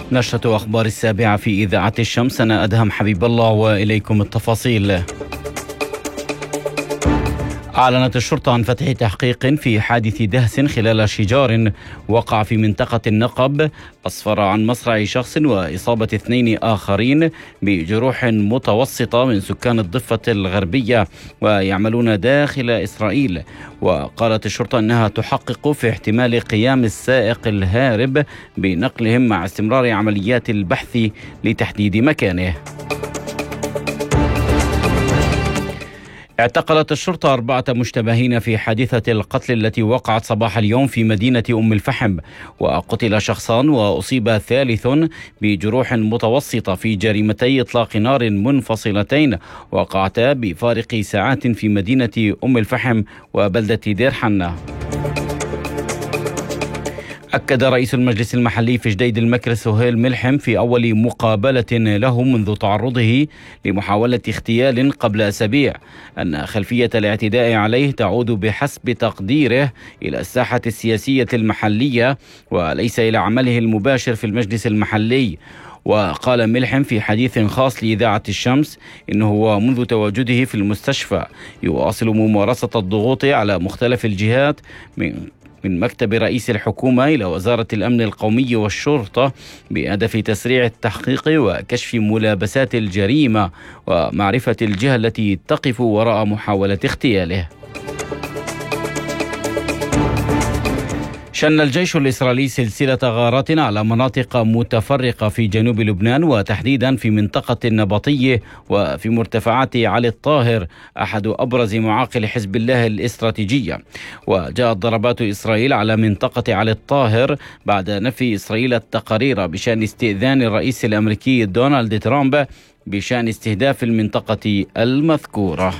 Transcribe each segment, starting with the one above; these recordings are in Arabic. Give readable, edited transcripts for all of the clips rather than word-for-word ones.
نشرة أخبار 7 في إذاعة الشمس. أنا أدهم حبيب الله وإليكم التفاصيل. أعلنت الشرطة عن فتح تحقيق في حادث دهس خلال شجار وقع في منطقة النقب أسفر عن مصرع شخص وإصابة 2 آخرين بجروح متوسطة من سكان الضفة الغربية ويعملون داخل إسرائيل. وقالت الشرطة أنها تحقق في احتمال قيام السائق الهارب بنقلهم مع استمرار عمليات البحث لتحديد مكانه. اعتقلت الشرطة 4 مشتبهين في حادثة القتل التي وقعت صباح اليوم في مدينة أم الفحم، وقتل شخصان وأصيب ثالث بجروح متوسطة في جريمتي إطلاق نار منفصلتين وقعتا بفارق ساعات في مدينة أم الفحم وبلدة دير حنة. أكد رئيس المجلس المحلي في جديد المكر سهيل ملحم في أول مقابلة له منذ تعرضه لمحاولة اغتيال قبل أسابيع أن خلفية الاعتداء عليه تعود بحسب تقديره إلى الساحة السياسية المحلية وليس إلى عمله المباشر في المجلس المحلي. وقال ملحم في حديث خاص لإذاعة الشمس إنه منذ تواجده في المستشفى يواصل ممارسة الضغوط على مختلف الجهات من مكتب رئيس الحكومة إلى وزارة الأمن القومي والشرطة بهدف تسريع التحقيق وكشف ملابسات الجريمة ومعرفة الجهة التي تقف وراء محاولة اغتياله. شن الجيش الإسرائيلي سلسلة غارات على مناطق متفرقة في جنوب لبنان وتحديدا في منطقة النبطية وفي مرتفعات علي الطاهر أحد أبرز معاقل حزب الله الاستراتيجية. وجاءت ضربات إسرائيل على منطقة علي الطاهر بعد نفي إسرائيل التقارير بشأن استئذان الرئيس الأمريكي دونالد ترامب بشأن استهداف المنطقة المذكورة.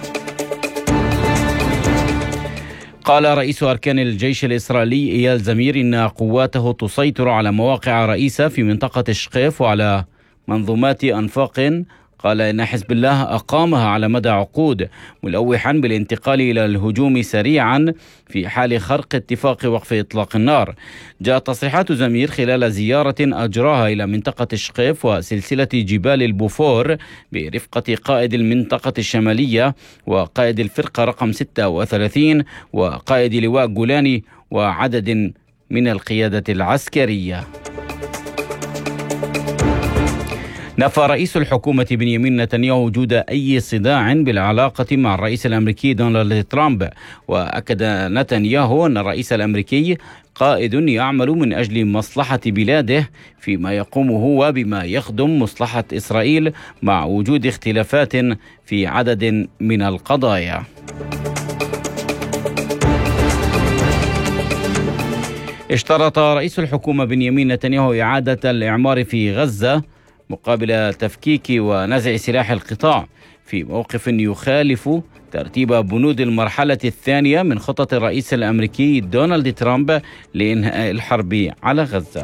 قال رئيس أركان الجيش الإسرائيلي إيال زمير إن قواته تسيطر على مواقع رئيسة في منطقة الشقيف وعلى منظومات أنفاق. قال إن حزب الله أقامها على مدى عقود ملوحا بالانتقال إلى الهجوم سريعا في حال خرق اتفاق وقف إطلاق النار. جاءت تصريحات زمير خلال زيارة أجراها إلى منطقة الشقيف وسلسلة جبال البوفور برفقة قائد المنطقة الشمالية وقائد الفرقة رقم 36 وقائد لواء جولاني وعدد من القيادة العسكرية. نفى رئيس الحكومة بنيامين نتنياهو وجود أي صداع بالعلاقة مع الرئيس الأمريكي دونالد ترامب. وأكد نتنياهو أن الرئيس الأمريكي قائد يعمل من أجل مصلحة بلاده فيما يقوم هو بما يخدم مصلحة إسرائيل مع وجود اختلافات في عدد من القضايا. اشترط رئيس الحكومة بنيامين نتنياهو إعادة الإعمار في غزة مقابل تفكيك ونزع سلاح القطاع في موقف يخالف ترتيب بنود المرحلة الثانية من خطة الرئيس الأمريكي دونالد ترامب لإنهاء الحرب على غزة.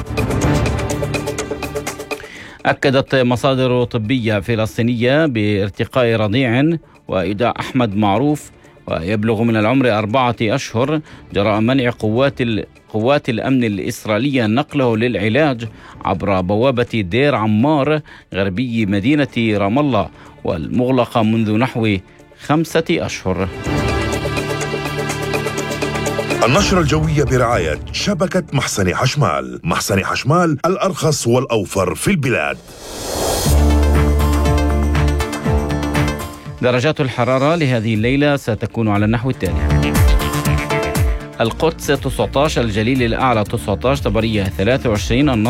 أكدت مصادر طبية فلسطينية بارتقاء رضيع ويدعى أحمد معروف ويبلغ من العمر 4 أشهر جراء منع قوات الأمن الإسرائيلية نقله للعلاج عبر بوابة دير عمار غربي مدينة رام الله والمغلقة منذ نحو 5 أشهر. النشرة الجوية برعاية شبكة محسن حشمال. محسن حشمال الأرخص والأوفر في البلاد. درجات الحرارة لهذه الليلة ستكون على النحو التالي: القدس 19، الجليل الأعلى 19، طبرية 23،